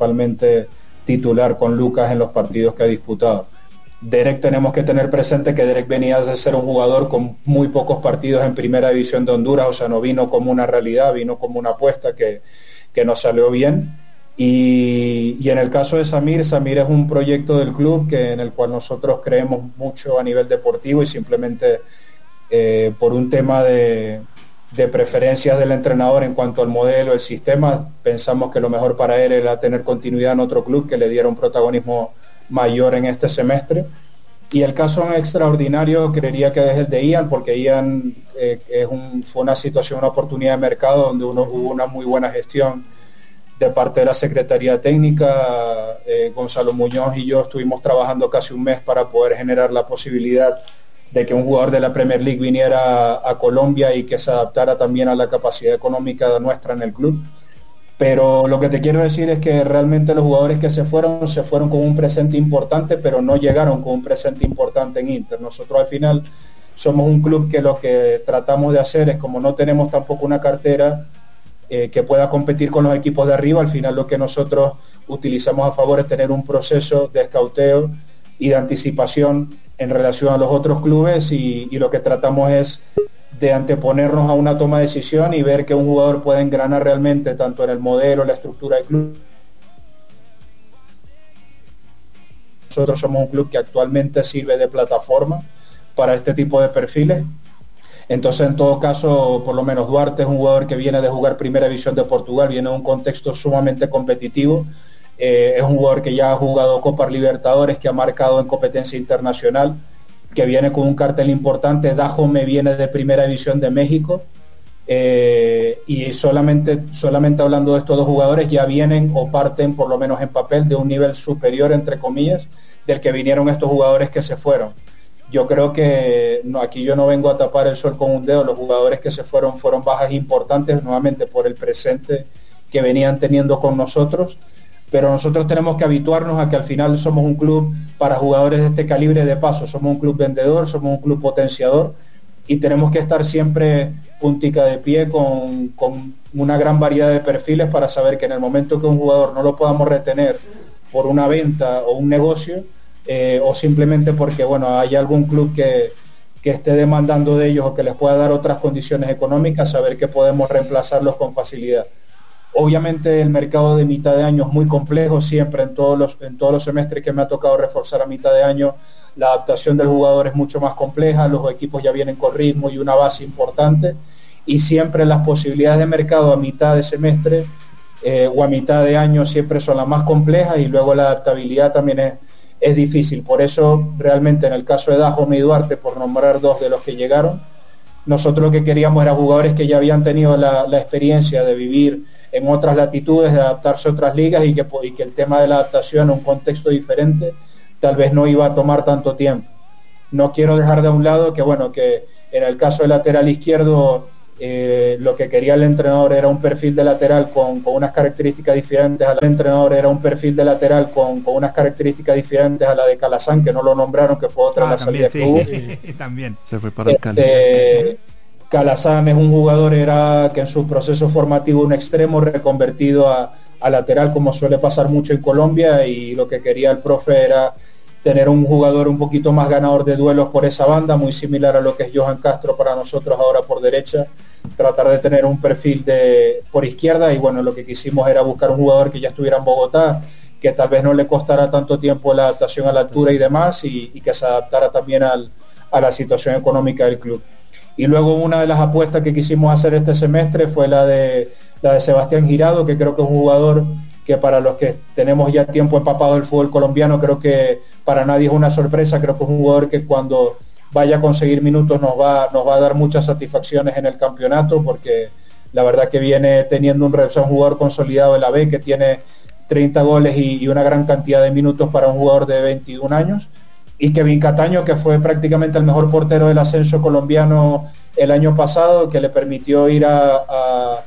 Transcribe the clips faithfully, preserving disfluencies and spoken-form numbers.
principalmente titular con Lucas en los partidos que ha disputado. Derek, tenemos que tener presente que Derek venía de ser un jugador con muy pocos partidos en primera división de Honduras, o sea, no vino como una realidad, vino como una apuesta que, que nos salió bien. Y, y en el caso de Samir, Samir es un proyecto del club que, en el cual nosotros creemos mucho a nivel deportivo, y simplemente eh, por un tema de, de preferencias del entrenador en cuanto al modelo, el sistema, pensamos que lo mejor para él era tener continuidad en otro club que le diera un protagonismo mayor en este semestre. Y el caso extraordinario creería que es el de Ian, porque Ian eh, es un, fue una situación, una oportunidad de mercado donde uno hubo una muy buena gestión de parte de la Secretaría Técnica. eh, Gonzalo Muñoz y yo estuvimos trabajando casi un mes para poder generar la posibilidad de que un jugador de la Premier League viniera a, a Colombia y que se adaptara también a la capacidad económica nuestra en el club. Pero lo que te quiero decir es que realmente los jugadores que se fueron, se fueron con un presente importante, pero no llegaron con un presente importante en Inter. Nosotros al final somos un club que lo que tratamos de hacer es, como no tenemos tampoco una cartera eh, que pueda competir con los equipos de arriba, al final lo que nosotros utilizamos a favor es tener un proceso de escauteo y de anticipación en relación a los otros clubes, y, y lo que tratamos es de anteponernos a una toma de decisión y ver que un jugador puede engranar realmente tanto en el modelo, la estructura del club. Nosotros somos un club que actualmente sirve de plataforma para este tipo de perfiles. Entonces, en todo caso, por lo menos Duarte es un jugador que viene de jugar Primera División de Portugal, viene de un contexto sumamente competitivo. Eh, es un jugador que ya ha jugado Copas Libertadores, que ha marcado en competencia internacional, que viene con un cartel importante. Dajome viene de Primera División de México, eh, y solamente, solamente hablando de estos dos jugadores ya vienen o parten, por lo menos en papel, de un nivel superior, entre comillas, del que vinieron estos jugadores que se fueron. Yo creo que no, aquí yo no vengo a tapar el sol con un dedo. Los jugadores que se fueron fueron bajas importantes, nuevamente por el presente que venían teniendo con nosotros, pero nosotros tenemos que habituarnos a que al final somos un club para jugadores de este calibre. De paso, somos un club vendedor, somos un club potenciador, y tenemos que estar siempre puntica de pie con, con una gran variedad de perfiles para saber que en el momento que un jugador no lo podamos retener por una venta o un negocio, eh, o simplemente porque bueno, hay algún club que, que esté demandando de ellos o que les pueda dar otras condiciones económicas, saber que podemos reemplazarlos con facilidad. Obviamente el mercado de mitad de año es muy complejo, siempre en todos los, en todos los semestres que me ha tocado reforzar a mitad de año, la adaptación del jugador es mucho más compleja, los equipos ya vienen con ritmo y una base importante, y siempre las posibilidades de mercado a mitad de semestre eh, o a mitad de año siempre son las más complejas, y luego la adaptabilidad también es, es difícil. Por eso realmente en el caso de Dajome y Duarte, por nombrar dos de los que llegaron, nosotros lo que queríamos era jugadores que ya habían tenido la, la experiencia de vivir en otras latitudes, de adaptarse a otras ligas, y que, y que el tema de la adaptación a un contexto diferente tal vez no iba a tomar tanto tiempo. No quiero dejar de un lado que bueno, que en el caso del lateral izquierdo, eh, lo que quería el entrenador era un perfil de lateral con, con unas características diferentes a la del entrenador era un perfil de lateral con, con unas características diferentes a la de Calazán, que no lo nombraron, que fue otra ah, de las salidas sí. que hubo. También se fue para el Cali. Este, Calazán es un jugador era que en su proceso formativo un extremo reconvertido a, a lateral, como suele pasar mucho en Colombia, y lo que quería el profe era tener un jugador un poquito más ganador de duelos por esa banda, muy similar a lo que es Johan Castro para nosotros ahora por derecha, tratar de tener un perfil de por izquierda, y bueno, lo que quisimos era buscar un jugador que ya estuviera en Bogotá, que tal vez no le costara tanto tiempo la adaptación a la altura y demás, y, y que se adaptara también al, a la situación económica del club. Y luego una de las apuestas que quisimos hacer este semestre fue la de la de Sebastián Girado, que creo que es un jugador que para los que tenemos ya tiempo empapado del fútbol colombiano, creo que para nadie es una sorpresa. Creo que es un jugador que cuando vaya a conseguir minutos nos va, nos va a dar muchas satisfacciones en el campeonato, porque la verdad que viene teniendo un, o sea, un jugador consolidado de la B, que tiene treinta goles y, y una gran cantidad de minutos para un jugador de veintiún años. Y Kevin Cataño, que fue prácticamente el mejor portero del ascenso colombiano el año pasado, que le permitió ir a, a,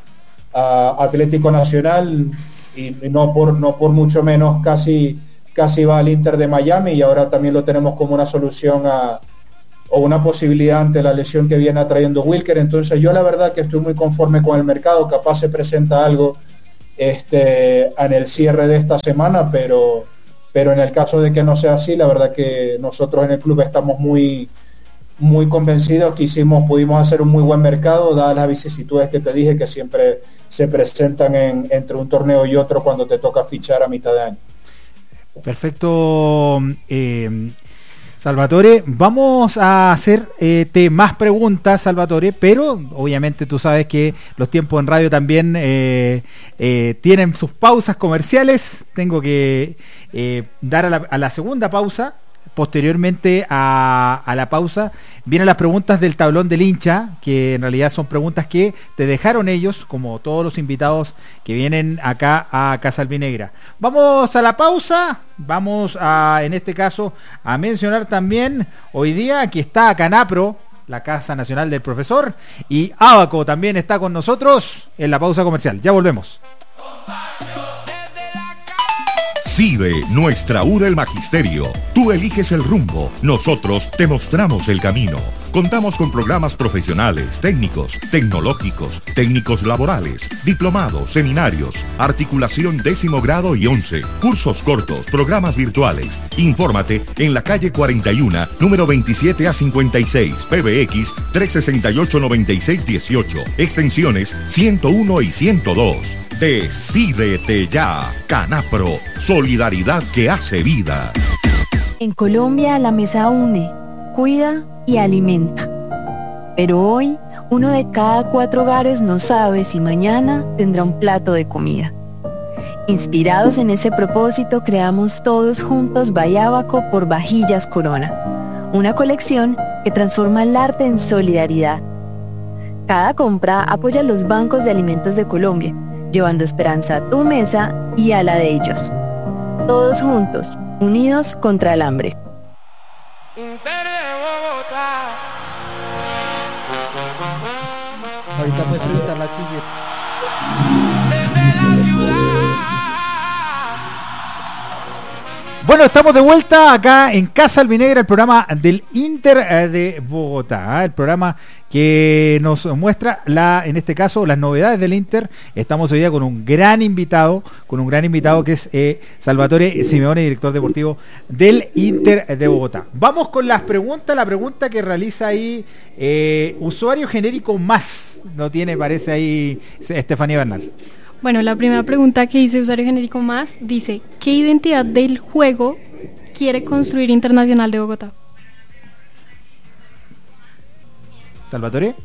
a Atlético Nacional, y no por, no por mucho menos casi, casi va al Inter de Miami, y ahora también lo tenemos como una solución a, o una posibilidad ante la lesión que viene atrayendo Wilker. Entonces yo la verdad que estoy muy conforme con el mercado. Capaz se presenta algo este, en el cierre de esta semana, pero, pero en el caso de que no sea así, la verdad que nosotros en el club estamos muy, muy convencidos que hicimos, pudimos hacer un muy buen mercado, dadas las vicisitudes que te dije que siempre se presentan en, entre un torneo y otro cuando te toca fichar a mitad de año. Perfecto, eh, Salvatore. Vamos a hacerte eh, más preguntas, Salvatore, pero obviamente tú sabes que los tiempos en radio también eh, eh, tienen sus pausas comerciales. Tengo que eh, dar a la, a la segunda pausa. Posteriormente a, a la pausa vienen las preguntas del tablón del hincha, que en realidad son preguntas que te dejaron ellos, como todos los invitados que vienen acá a Casa Albinegra. Vamos a la pausa. Vamos a, en este caso, a mencionar también hoy día que está Canapro, la Casa Nacional del Profesor, y Abaco también está con nosotros en la pausa comercial. Ya volvemos. CIDE, nuestra U R el Magisterio. Tú eliges el rumbo, nosotros te mostramos el camino. Contamos con programas profesionales, técnicos, tecnológicos, técnicos laborales, diplomados, seminarios, articulación décimo grado y once, cursos cortos, programas virtuales. Infórmate en la calle cuarenta y uno, número veintisiete a cincuenta y seis, P B X trescientos sesenta y ocho, noventa y seis dieciocho, extensiones ciento uno y ciento dos. Decídete ya, Canapro, solidaridad que hace vida. En Colombia la mesa une, cuida y alimenta. Pero hoy, uno de cada cuatro hogares no sabe si mañana tendrá un plato de comida. Inspirados en ese propósito, creamos todos juntos Bayábaco por Vajillas Corona, una colección que transforma el arte en solidaridad. Cada compra apoya a los bancos de alimentos de Colombia, llevando esperanza a tu mesa y a la de ellos. Todos juntos, unidos contra el hambre. Ahorita puedes preguntar la tuya. Bueno, estamos de vuelta acá en Casa Albinegra, el programa del Inter eh, de Bogotá, ¿eh? El programa que nos muestra, la, en este caso, las novedades del Inter. Estamos hoy día con un gran invitado, con un gran invitado que es eh, Salvatore Simeone, director deportivo del Inter de Bogotá. Vamos con las preguntas, la pregunta que realiza ahí eh, usuario genérico más, no tiene, parece ahí Estefanía Bernal. Bueno, la primera pregunta que dice usuario genérico más dice, ¿qué identidad del juego quiere construir Internacional de Bogotá? Salvatore.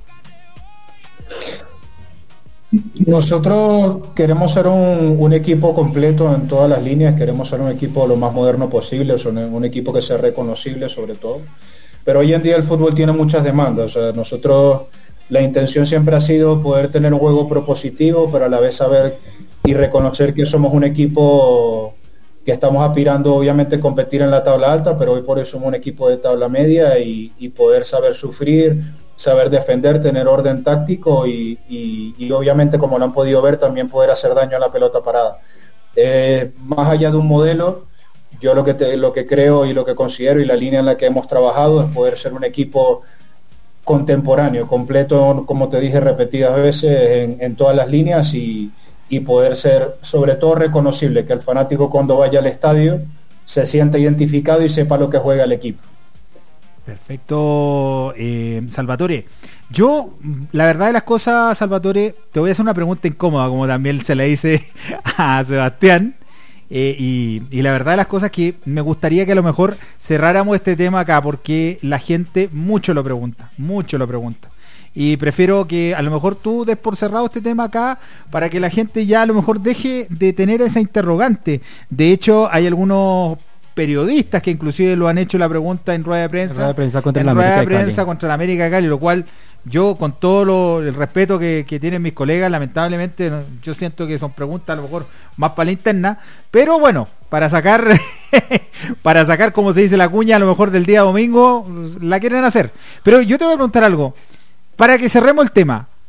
Nosotros queremos ser un, un equipo completo en todas las líneas, queremos ser un equipo lo más moderno posible, un equipo que sea reconocible sobre todo, pero hoy en día el fútbol tiene muchas demandas, o sea, nosotros... La intención siempre ha sido poder tener un juego propositivo, pero a la vez saber y reconocer que somos un equipo que estamos aspirando obviamente a competir en la tabla alta, pero hoy por eso somos un equipo de tabla media y, y poder saber sufrir, saber defender, tener orden táctico y, y, y obviamente, como lo han podido ver, también poder hacer daño a la pelota parada. Eh, más allá de un modelo, yo lo que, te, lo que creo y lo que considero y la línea en la que hemos trabajado es poder ser un equipo contemporáneo, completo, como te dije repetidas veces, en, en todas las líneas y, y poder ser sobre todo reconocible, que el fanático cuando vaya al estadio se sienta identificado y sepa lo que juega el equipo. Perfecto, eh, Salvatore. Yo, la verdad de las cosas, Salvatore, te voy a hacer una pregunta incómoda, como también se le dice a Sebastián. Eh, y, y la verdad de las cosas que me gustaría que a lo mejor cerráramos este tema acá, porque la gente mucho lo pregunta, mucho lo pregunta. Y prefiero que a lo mejor tú des por cerrado este tema acá para que la gente ya a lo mejor deje de tener esa interrogante. De hecho, hay algunos periodistas que inclusive lo han hecho la pregunta en rueda de prensa, rueda de prensa contra en la rueda de América de prensa Cali. contra la América de Cali, lo cual yo, con todo lo, el respeto que, que tienen mis colegas, lamentablemente no, yo siento que son preguntas a lo mejor más para la interna, pero bueno, para sacar para sacar, como se dice, la cuña a lo mejor del día domingo, la quieren hacer. Pero yo te voy a preguntar algo, para que cerremos el tema.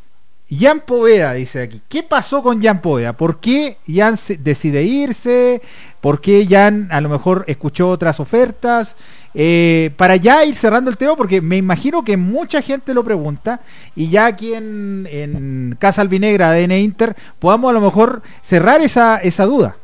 Jan Poveda dice aquí, ¿qué pasó con Jan Poveda? ¿Por qué Jan se, decide irse? ¿Por qué Jan a lo mejor escuchó otras ofertas? Eh, para ya ir cerrando el tema, porque me imagino que mucha gente lo pregunta, y ya aquí en, en Casa Albinegra, A D N Inter, podamos a lo mejor cerrar esa, esa duda.